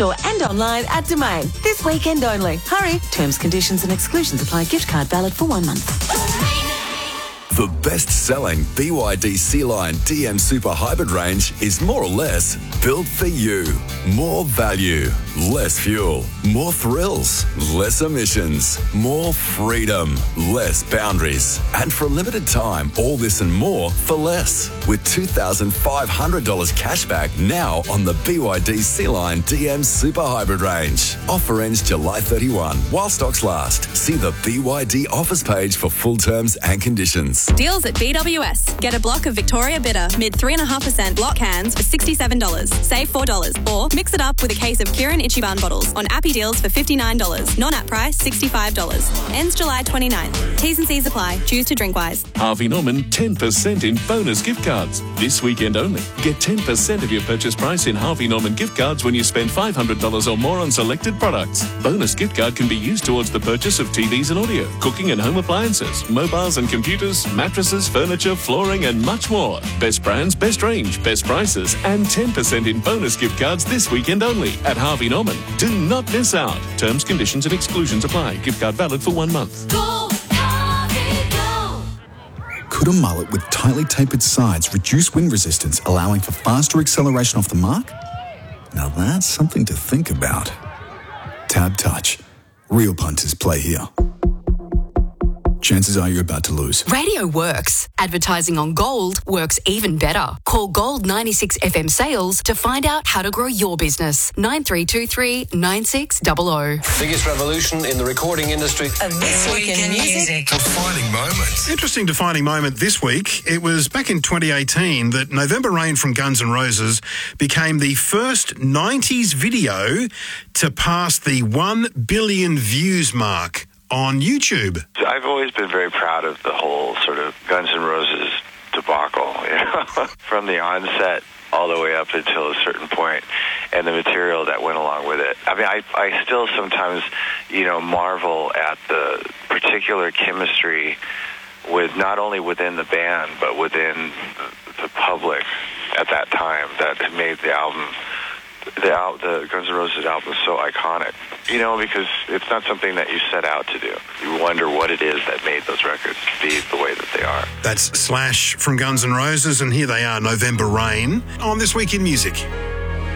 in-store and online at Domain. This weekend only. Hurry. Terms, conditions and exclusions apply. Gift card valid for 1 month. The best-selling BYD Sea-Line DM Super Hybrid range is more or less built for you. More value, less fuel, more thrills, less emissions, more freedom, less boundaries. And for a limited time, all this and more for less. With $2,500 cash back now on the BYD Sea-Line DM Super Hybrid range. Offer ends July 31 while stocks last. See the BYD offers page for full terms and conditions. Deals at BWS. Get a block of Victoria Bitter mid 3.5% block cans for $67. Save $4. Or mix it up with a case of Kirin Ichiban bottles on Appy Deals for $59. Non-app price $65. Ends July 29th. T's and C's apply. Choose to drink wise. Harvey Norman 10% in bonus gift cards. This weekend only. Get 10% of your purchase price in Harvey Norman gift cards when you spend $500 or more on selected products. Bonus gift card can be used towards the purchase of TVs and audio, cooking and home appliances, mobiles and computers, mattresses, furniture, flooring and much more. Best brands, best range, best prices and 10% in bonus gift cards this weekend only at Harvey Norman. Do not miss out. Terms, conditions and exclusions apply. Gift card valid for 1 month. Go, Harvey, go! Could a mullet with tightly tapered sides reduce wind resistance, allowing for faster acceleration off the mark? Now that's something to think about. Tab Touch. Real punters play here. Chances are you're about to lose. Radio works. Advertising on Gold works even better. Call Gold 96 FM Sales to find out how to grow your business. 9323 9600. Biggest revolution in the recording industry. And this week in music. Defining moment. Interesting defining moment this week. It was back in 2018 that November Rain from Guns N' Roses became the first 90s video to pass the 1 billion views mark on YouTube. I've always been very proud of the whole sort of Guns N' Roses debacle, from the onset all the way up until a certain point, and the material that went along with it. I mean, I still sometimes, marvel at the particular chemistry with not only within the band, but within the public at that time that had made the album, the Guns N' Roses album, so iconic. Because it's not something that you set out to do. You wonder what it is that made those records be the way that they are. That's Slash from Guns N' Roses, and here they are, November Rain, on This Week in Music.